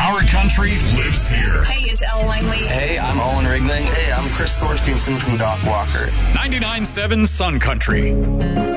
Our country lives here. Hey, it's Ella Langley. Hey, I'm Owen Rigling. Hey, I'm Chris Thorstenson from Doc Walker. 99.7 Sun Country.